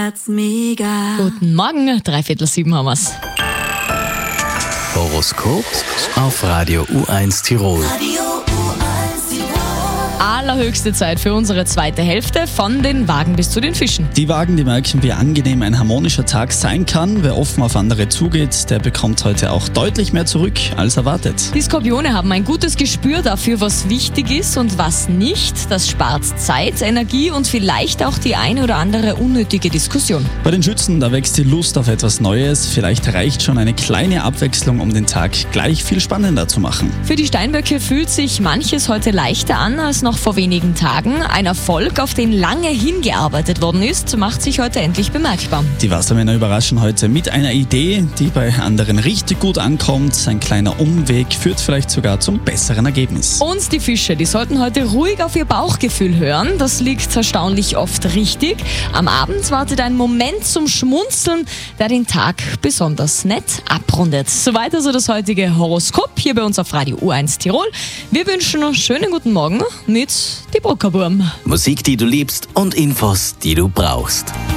Herz mega. Guten Morgen, 6:45 haben wir's. Horoskop auf Radio U1 Tirol. Allerhöchste Zeit für unsere zweite Hälfte von den Wagen bis zu den Fischen. Die Wagen, die merken, wie angenehm ein harmonischer Tag sein kann. Wer offen auf andere zugeht, der bekommt heute auch deutlich mehr zurück als erwartet. Die Skorpione haben ein gutes Gespür dafür, was wichtig ist und was nicht. Das spart Zeit, Energie und vielleicht auch die eine oder andere unnötige Diskussion. Bei den Schützen, da wächst die Lust auf etwas Neues. Vielleicht reicht schon eine kleine Abwechslung, um den Tag gleich viel spannender zu machen. Für die Steinböcke fühlt sich manches heute leichter an als noch vor wenigen Tagen. Ein Erfolg, auf den lange hingearbeitet worden ist, macht sich heute endlich bemerkbar. Die Wassermänner überraschen heute mit einer Idee, die bei anderen richtig gut ankommt. Ein kleiner Umweg führt vielleicht sogar zum besseren Ergebnis. Und die Fische, die sollten heute ruhig auf ihr Bauchgefühl hören. Das liegt erstaunlich oft richtig. Am Abend wartet ein Moment zum Schmunzeln, der den Tag besonders nett abrundet. Soweit also das heutige Horoskop hier bei uns auf Radio U1 Tirol. Wir wünschen einen schönen guten Morgen mit die Brockerburm. Musik, die du liebst und Infos, die du brauchst.